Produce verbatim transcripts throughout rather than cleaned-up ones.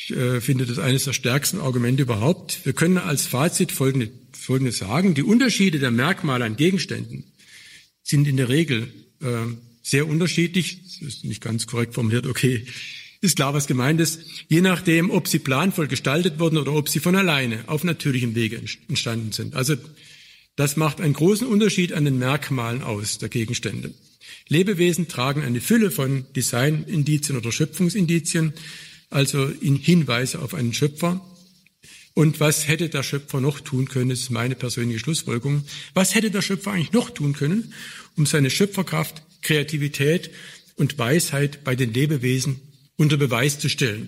Ich äh, finde das eines der stärksten Argumente überhaupt. Wir können als Fazit folgende, Folgendes sagen. Die Unterschiede der Merkmale an Gegenständen sind in der Regel äh, sehr unterschiedlich. Das ist nicht ganz korrekt formuliert, okay, ist klar, was gemeint ist. Je nachdem, ob sie planvoll gestaltet wurden oder ob sie von alleine auf natürlichem Wege entstanden sind. Also das macht einen großen Unterschied an den Merkmalen aus, der Gegenstände. Lebewesen tragen eine Fülle von Designindizien oder Schöpfungsindizien, also in Hinweise auf einen Schöpfer. Und was hätte der Schöpfer noch tun können, das ist meine persönliche Schlussfolgerung. Was hätte der Schöpfer eigentlich noch tun können, um seine Schöpferkraft, Kreativität und Weisheit bei den Lebewesen unter Beweis zu stellen?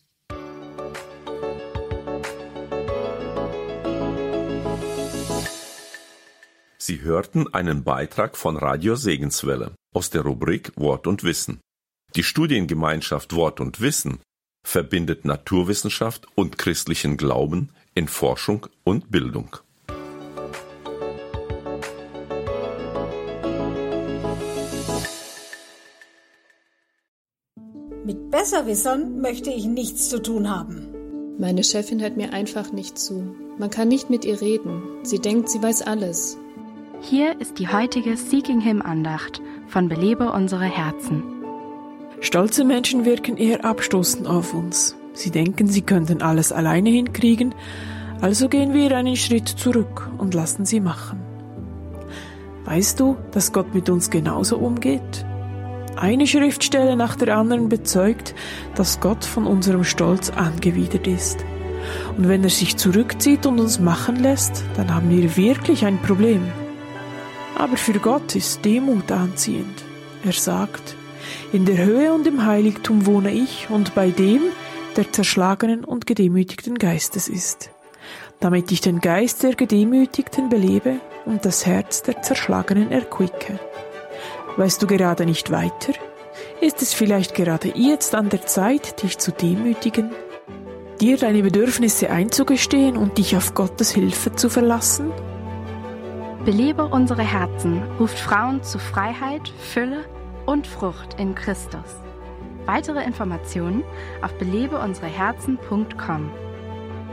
Sie hörten einen Beitrag von Radio Segenswelle aus der Rubrik Wort und Wissen. Die Studiengemeinschaft Wort und Wissen verbindet Naturwissenschaft und christlichen Glauben in Forschung und Bildung. Mit Besserwissern möchte ich nichts zu tun haben. Meine Chefin hört mir einfach nicht zu. Man kann nicht mit ihr reden. Sie denkt, sie weiß alles. Hier ist die heutige Seeking Him Andacht von Belebe unsere Herzen. Stolze Menschen wirken eher abstoßend auf uns. Sie denken, sie könnten alles alleine hinkriegen, also gehen wir einen Schritt zurück und lassen sie machen. Weißt du, dass Gott mit uns genauso umgeht? Eine Schriftstelle nach der anderen bezeugt, dass Gott von unserem Stolz angewidert ist. Und wenn er sich zurückzieht und uns machen lässt, dann haben wir wirklich ein Problem. Aber für Gott ist Demut anziehend. Er sagt, in der Höhe und im Heiligtum wohne ich und bei dem, der zerschlagenen und gedemütigten Geistes ist, damit ich den Geist der Gedemütigten belebe und das Herz der Zerschlagenen erquicke. Weißt du gerade nicht weiter? Ist es vielleicht gerade jetzt an der Zeit, dich zu demütigen, dir deine Bedürfnisse einzugestehen und dich auf Gottes Hilfe zu verlassen? Belebe unsere Herzen ruft Frauen zu Freiheit, Fülle und Frucht in Christus. Weitere Informationen auf belebe unsere herzen punkt com.